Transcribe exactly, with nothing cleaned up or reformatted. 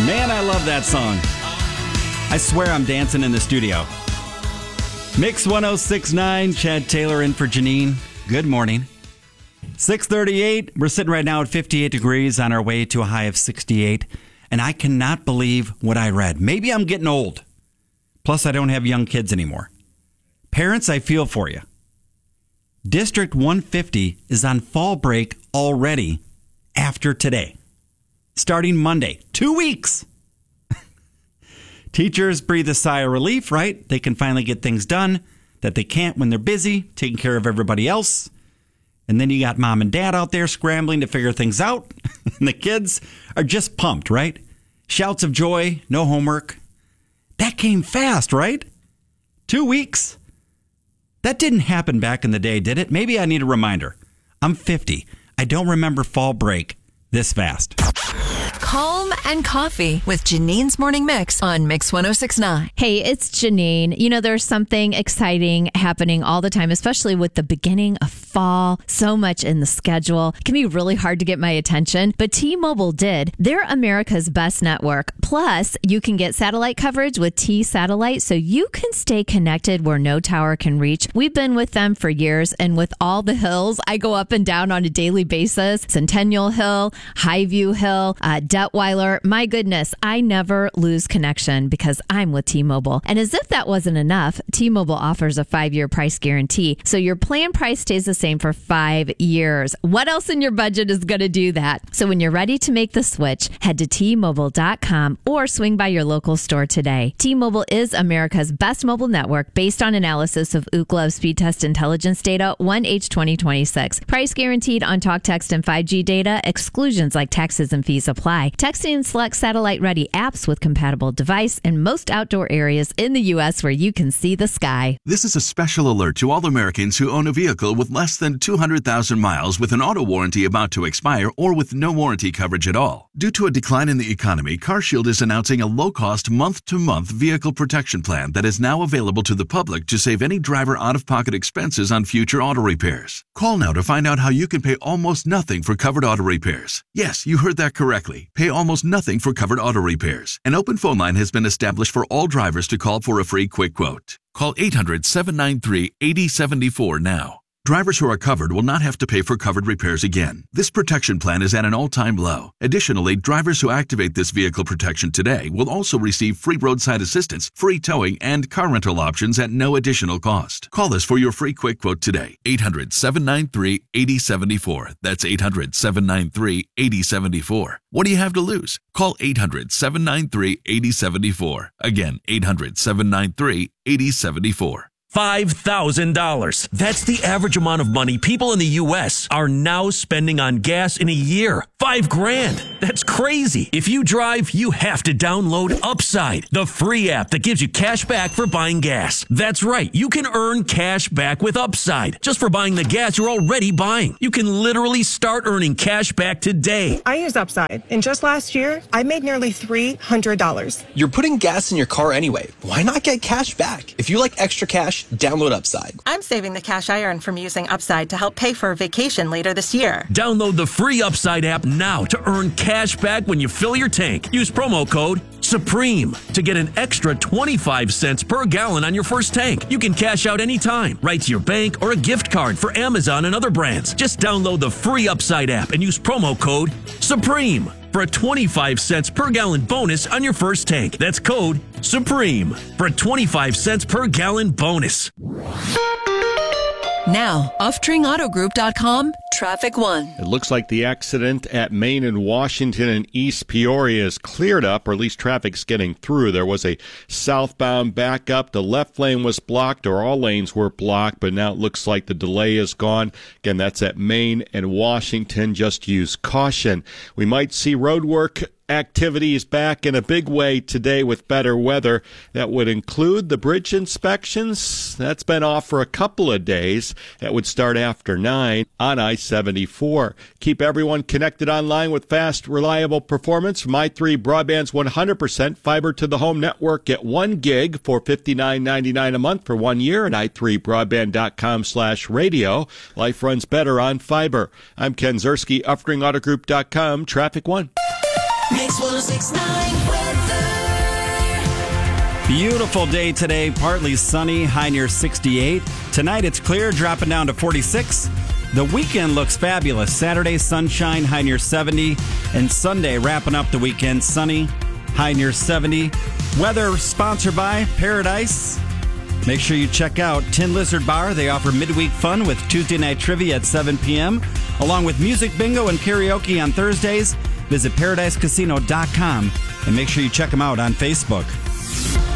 Man, I love that song. I swear I'm dancing in the studio. Mix one oh six point nine, Chad Taylor in for Janine. Good morning. six thirty-eight, we're sitting right now at fifty-eight degrees on our way to a high of sixty-eight. And I cannot believe what I read. Maybe I'm getting old. Plus, I don't have young kids anymore. Parents, I feel for you. District one fifty is on fall break already after today. Starting Monday. Two weeks. Teachers breathe a sigh of relief, right? They can finally get things done that they can't when they're busy, taking care of everybody else. And then you got mom and dad out there scrambling to figure things out. And the kids are just pumped, right? Shouts of joy, no homework. That came fast, right? Two weeks. That didn't happen back in the day, did it? Maybe I need a reminder. I'm fifty. I don't remember fall break this fast. Calm and Coffee with Janine's Morning Mix on Mix one oh six point nine. Hey, it's Janine. You know, there's something exciting happening all the time, especially with the beginning of fall. So much in the schedule. It can be really hard to get my attention, but T-Mobile did. They're America's best network. Plus, you can get satellite coverage with T-Satellite, so you can stay connected where no tower can reach. We've been with them for years, and with all the hills I go up and down on a daily basis, Centennial Hill, Highview Hill, uh, Detweiler, my goodness, I never lose connection because I'm with T-Mobile. And as if that wasn't enough, T-Mobile offers a five-year price guarantee, so your plan price stays the same for five years. What else in your budget is going to do that? So when you're ready to make the switch, head to T Mobile dot com or swing by your local store today. T-Mobile is America's best mobile network based on analysis of Ookla speed test intelligence data one H twenty twenty-six. Price guaranteed on talk, text, and five G data. Exclusions like taxes and fees apply. Texting and select satellite-ready apps with compatible device in most outdoor areas in the U S where you can see the sky. This is a special alert to all Americans who own a vehicle with less than two hundred thousand miles with an auto warranty about to expire or with no warranty coverage at all. Due to a decline in the economy, CarShield is announcing a low-cost month-to-month vehicle protection plan that is now available to the public to save any driver out-of-pocket expenses on future auto repairs. Call now to find out how you can pay almost nothing for covered auto repairs. Yes, you heard that correctly. Pay almost nothing for covered auto repairs. An open phone line has been established for all drivers to call for a free quick quote. Call eight hundred, seven nine three, eight zero seven four now. Drivers who are covered will not have to pay for covered repairs again. This protection plan is at an all-time low. Additionally, drivers who activate this vehicle protection today will also receive free roadside assistance, free towing, and car rental options at no additional cost. Call us for your free quick quote today. eight hundred, seven nine three, eight zero seven four. That's eight hundred, seven nine three, eight zero seven four. What do you have to lose? Call eight hundred, seven nine three, eight zero seven four. Again, eight hundred, seven nine three, eight zero seven four. five thousand dollars. That's the average amount of money people in the U S are now spending on gas in a year. Five grand. That's crazy. If you drive, you have to download Upside, the free app that gives you cash back for buying gas. That's right. You can earn cash back with Upside just for buying the gas you're already buying. You can literally start earning cash back today. I use Upside, and just last year, I made nearly three hundred dollars. You're putting gas in your car anyway. Why not get cash back? If you like extra cash, download Upside. I'm saving the cash I earn from using Upside to help pay for a vacation later this year. Download the free Upside app now to earn cash back when you fill your tank. Use promo code SUPREME to get an extra twenty-five cents per gallon on your first tank. You can cash out anytime, right to your bank or a gift card for Amazon and other brands. Just download the free Upside app and use promo code SUPREME for a twenty-five cents per gallon bonus on your first tank. That's code SUPREME for a twenty-five cents per gallon bonus. Now, off tring auto group dot com, Traffic One. It looks like the accident at Main and Washington and East Peoria is cleared up, or at least traffic's getting through. There was a southbound backup. The left lane was blocked, or all lanes were blocked, but now it looks like the delay is gone. Again, that's at Main and Washington. Just use caution. We might see road work activities back in a big way today with better weather. That would include the bridge inspections. That's been off for a couple of days. That would start after nine on I seventy-four. Keep everyone connected online with fast, reliable performance from i three Broadband's one hundred percent fiber to the home network at one gig for fifty-nine ninety-nine a month for one year at i three broadband dot com slash radio. Life runs better on fiber. I'm Ken Zerski, Uftring Auto Group dot com, Traffic One. Mix one oh six point nine weather. Beautiful day today, partly sunny, high near sixty-eight. Tonight it's clear, dropping down to forty-six. The weekend looks fabulous. Saturday, sunshine, high near seventy. And Sunday, wrapping up the weekend, sunny, high near seventy. Weather sponsored by Paradise. Make sure you check out Tin Lizard Bar. They offer midweek fun with Tuesday night trivia at seven p.m. along with music bingo and karaoke on Thursdays. Visit paradise casino dot com and make sure you check them out on Facebook.